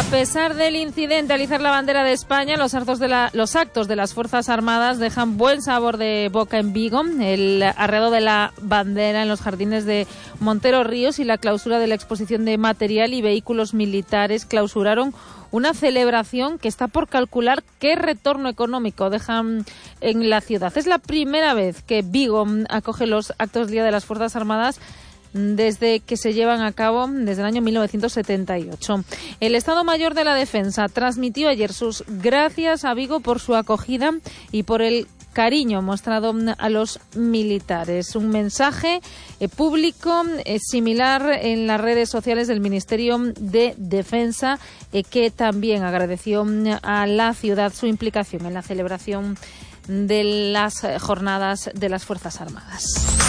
A pesar del incidente al izar la bandera de España, los actos de las Fuerzas Armadas dejan buen sabor de boca en Vigo. El arredo de la bandera en los jardines de Montero Ríos y la clausura de la exposición de material y vehículos militares clausuraron una celebración que está por calcular qué retorno económico dejan en la ciudad. Es la primera vez que Vigo acoge los actos del Día de las Fuerzas Armadas desde que se llevan a cabo desde el año 1978. El Estado Mayor de la Defensa transmitió ayer sus gracias a Vigo por su acogida y por el cariño mostrado a los militares. Un mensaje público similar en las redes sociales del Ministerio de Defensa, que también agradeció a la ciudad su implicación en la celebración de las jornadas de las Fuerzas Armadas.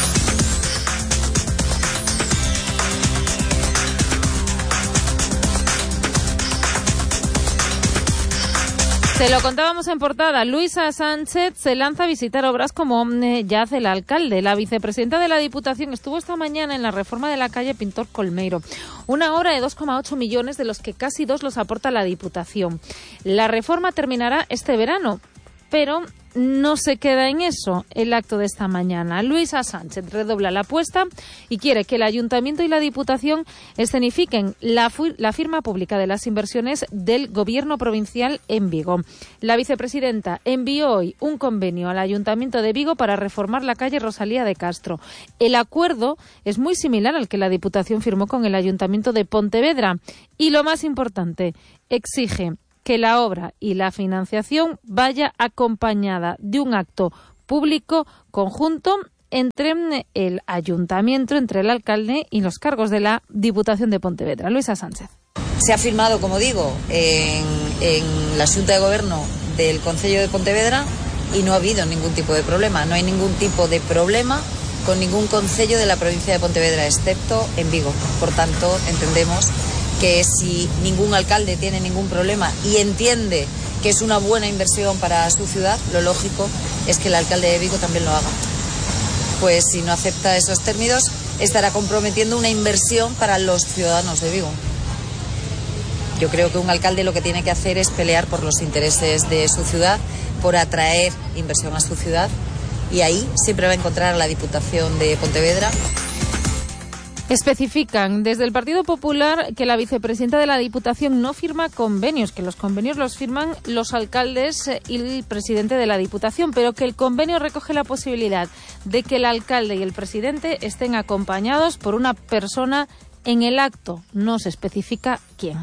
Se lo contábamos en portada. Luisa Sánchez se lanza a visitar obras como ya hace el alcalde. La vicepresidenta de la Diputación estuvo esta mañana en la reforma de la calle Pintor Colmeiro. Una obra de 2,8 millones, de los que casi 2 los aporta la Diputación. La reforma terminará este verano, pero no se queda en eso el acto de esta mañana. Luisa Sánchez redobla la apuesta y quiere que el Ayuntamiento y la Diputación escenifiquen la firma pública de las inversiones del Gobierno provincial en Vigo. La vicepresidenta envió hoy un convenio al Ayuntamiento de Vigo para reformar la calle Rosalía de Castro. El acuerdo es muy similar al que la Diputación firmó con el Ayuntamiento de Pontevedra y, lo más importante, exige que la obra y la financiación vaya acompañada de un acto público conjunto entre el ayuntamiento, entre el alcalde y los cargos de la Diputación de Pontevedra. Luisa Sánchez. Se ha firmado, como digo, en la Xunta de Gobierno del Concello de Pontevedra y no ha habido ningún tipo de problema. No hay ningún tipo de problema con ningún concello de la provincia de Pontevedra, excepto en Vigo. Por tanto, entendemos que si ningún alcalde tiene ningún problema y entiende que es una buena inversión para su ciudad, lo lógico es que el alcalde de Vigo también lo haga. Pues si no acepta esos términos, estará comprometiendo una inversión para los ciudadanos de Vigo. Yo creo que un alcalde lo que tiene que hacer es pelear por los intereses de su ciudad, por atraer inversión a su ciudad, y ahí siempre va a encontrar a la Diputación de Pontevedra. Especifican desde el Partido Popular que la vicepresidenta de la Diputación no firma convenios, que los convenios los firman los alcaldes y el presidente de la Diputación, pero que el convenio recoge la posibilidad de que el alcalde y el presidente estén acompañados por una persona en el acto. No se especifica quién.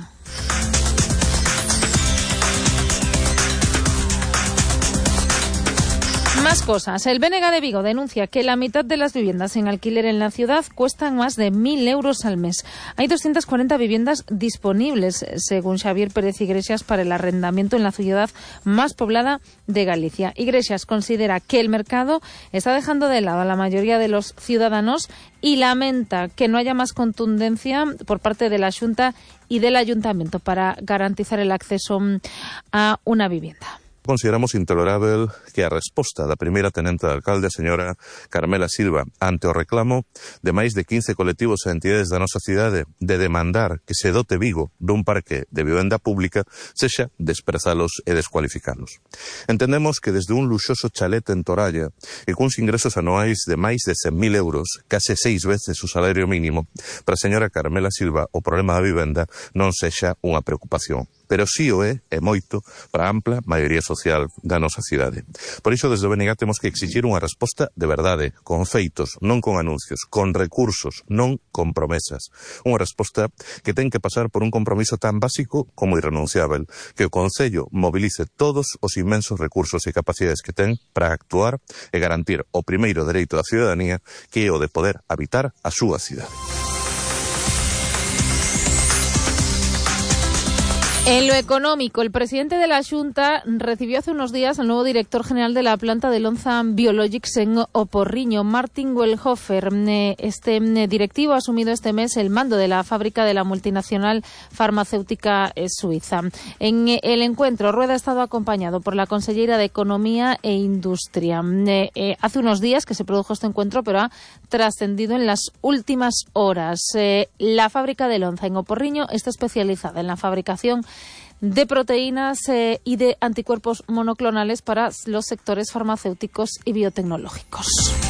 Más cosas. El BNG de Vigo denuncia que la mitad de las viviendas en alquiler en la ciudad cuestan más de 1.000 euros al mes. Hay 240 viviendas disponibles, según Xavier Pérez Iglesias, para el arrendamiento en la ciudad más poblada de Galicia. Iglesias considera que el mercado está dejando de lado a la mayoría de los ciudadanos y lamenta que no haya más contundencia por parte de la Xunta y del Ayuntamiento para garantizar el acceso a una vivienda. Consideramos intolerável que a resposta da primeira tenente de alcalde, a señora Carmela Silva, ante o reclamo de máis de 15 colectivos e entidades da nosa cidade de demandar que se dote Vigo dun parque de vivenda pública, sexa desprezalos e descualificalos. Entendemos que desde un luxoso chalet en Toralla e cuns ingresos anuais de máis de 100.000 euros, case 6 veces o salario mínimo, para a señora Carmela Silva o problema da vivenda non sexa unha preocupación. Pero sí o é moito para a ampla maioría social da nosa cidade. Por iso, desde o BNG temos que exigir unha resposta de verdade, con feitos, non con anuncios, con recursos, non con promesas. Unha resposta que ten que pasar por un compromiso tan básico como irrenunciável, que o Concello movilice todos os inmensos recursos e capacidades que ten para actuar e garantir o primeiro dereito da ciudadanía, que é o de poder habitar a súa cidade. En lo económico, el presidente de la Xunta recibió hace unos días al nuevo director general de la planta de Lonza Biologics en Oporriño, Martin Wellhofer. Este directivo ha asumido este mes el mando de la fábrica de la multinacional farmacéutica suiza. En el encuentro, Rueda ha estado acompañado por la consellera de Economía e Industria. Hace unos días que se produjo este encuentro, pero ha trascendido en las últimas horas. La fábrica de Lonza en Oporriño está especializada en la fabricación de proteínas y de anticuerpos monoclonales para los sectores farmacéuticos y biotecnológicos.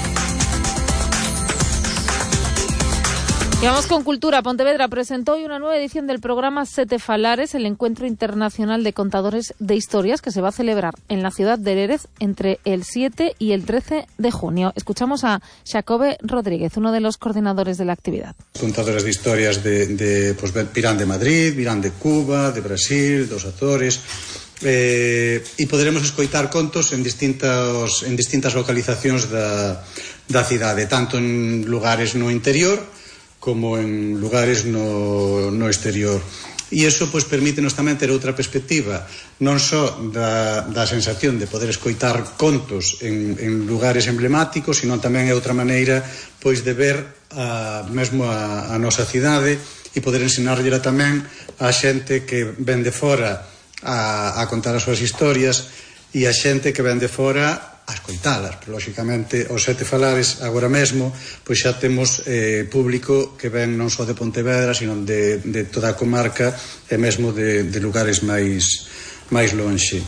Y vamos con cultura. Pontevedra presentó hoy una nueva edición del programa Sete Falares, el encuentro internacional de contadores de historias que se va a celebrar en la ciudad de Lérez entre el 7 y el 13 de junio. Escuchamos a Xacobe Rodríguez, uno de los coordinadores de la actividad. Contadores de historias pues, virán de Madrid, virán de Cuba, de Brasil, dos Azores. E poderemos escoitar contos en distintas localizacións da cidade, tanto en lugares no interior como en lugares no exterior. E iso pois permítenos tamén ter outra perspectiva, non só da sensación de poder escoitar contos en lugares emblemáticos, sino tamén é outra maneira pois de ver mesmo a nosa cidade e poder ensinarlle tamén a xente que ven de fora a contar as súas historias e a xente que ven de fora a escoitalas. Pero, lóxicamente, os Sete Falares agora mesmo pois xa temos público que ven non só de Pontevedra, sino de toda a comarca e mesmo de lugares máis lonxe.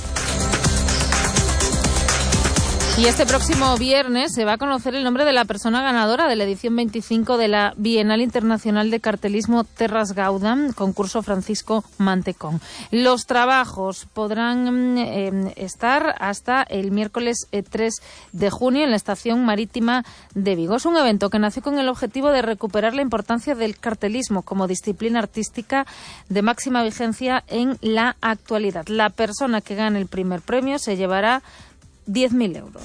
Y este próximo viernes se va a conocer el nombre de la persona ganadora de la edición 25 de la Bienal Internacional de Cartelismo Terras Gauda, concurso Francisco Mantecón. Los trabajos podrán estar hasta el miércoles 3 de junio en la Estación Marítima de Vigo. Es un evento que nació con el objetivo de recuperar la importancia del cartelismo como disciplina artística de máxima vigencia en la actualidad. La persona que gane el primer premio se llevará 10.000 euros.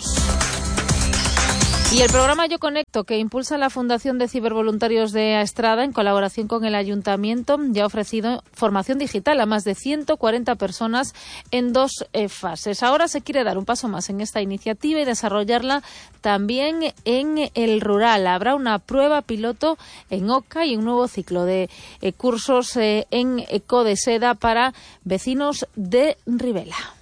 Y el programa Yo Conecto, que impulsa la Fundación de Cibervoluntarios de Aestrada en colaboración con el Ayuntamiento, ya ha ofrecido formación digital a más de 140 personas en 2 fases. Ahora se quiere dar un paso más en esta iniciativa y desarrollarla también en el rural. Habrá una prueba piloto en Oca y un nuevo ciclo de cursos en Codeseda para vecinos de Rivela.